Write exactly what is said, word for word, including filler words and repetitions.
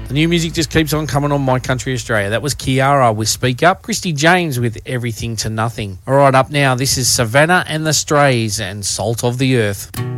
The new music just keeps on coming on My Country Australia. That was Kiara with Speak Up, Christy James with Everything to Nothing. All right, up now, this is Savannah and the Strays and Salt of the Earth.